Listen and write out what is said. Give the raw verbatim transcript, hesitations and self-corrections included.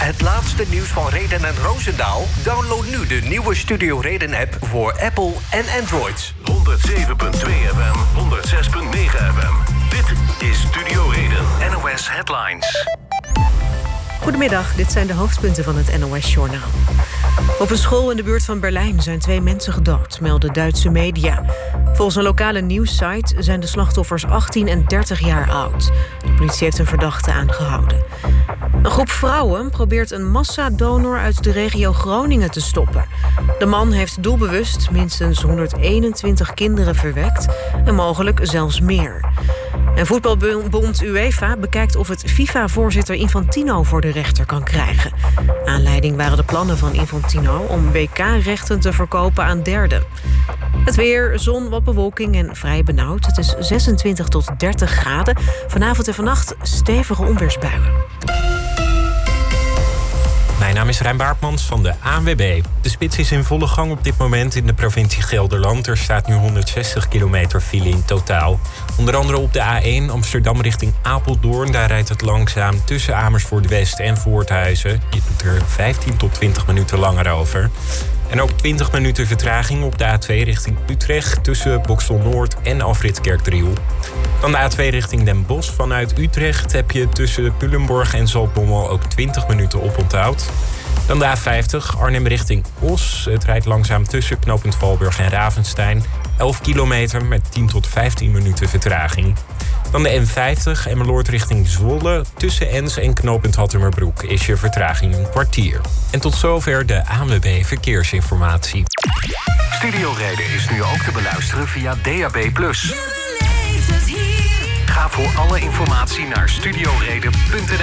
Het laatste nieuws van Reden en Roosendaal? Download nu de nieuwe Studio Reden-app voor Apple en Android. honderdzeven komma twee F M, honderdzes komma negen F M. Dit is Studio Reden. N O S Headlines. Goedemiddag, dit zijn de hoofdpunten van het N O S-journaal. Op een school in de buurt van Berlijn zijn twee mensen gedood, melden Duitse media. Volgens een lokale nieuwssite zijn de slachtoffers achttien en dertig jaar oud. De politie heeft een verdachte aangehouden. Een groep vrouwen probeert een massadonor uit de regio Groningen te stoppen. De man heeft doelbewust minstens honderdeenentwintig kinderen verwekt en mogelijk zelfs meer. En voetbalbond UEFA bekijkt of het FIFA-voorzitter Infantino voor de rechter kan krijgen. Aanleiding waren de plannen van Infantino om W K-rechten te verkopen aan derden. Het weer, zon, wat bewolking en vrij benauwd. Het is zesentwintig tot dertig graden. Vanavond en vannacht stevige onweersbuien. Mijn naam is Rijn Baartmans van de A N W B. De spits is in volle gang op dit moment in de provincie Gelderland. Er staat nu honderdzestig kilometer file in totaal. Onder andere op de A één Amsterdam richting Apeldoorn. Daar rijdt het langzaam tussen Amersfoort West en Voorthuizen. Je doet er vijftien tot twintig minuten langer over. En ook twintig minuten vertraging op de A twee richting Utrecht... tussen Boxtel Noord en Afrit Kerkdriel. Dan de A twee richting Den Bosch. Vanuit Utrecht heb je tussen Culemborg en Zaltbommel ook twintig minuten oponthoud. Dan de A vijftig Arnhem richting Os. Het rijdt langzaam tussen knooppunt Valburg en Ravenstein. elf kilometer met tien tot vijftien minuten vertraging. Dan de N vijftig Emmeloord richting Zwolle. Tussen Ens en knooppunt Hattemerbroek is je vertraging een kwartier. En tot zover de A N W B Verkeersinformatie. Studio Reden is nu ook te beluisteren via D A B plus. Ga voor alle informatie naar studio reden punt n